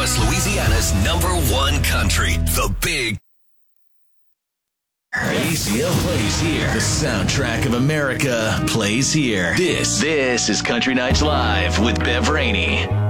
Northwest Louisiana's #1 country, The Big. ACL plays here. The soundtrack of America plays here. This is Country Nights Live with Bev Rainey.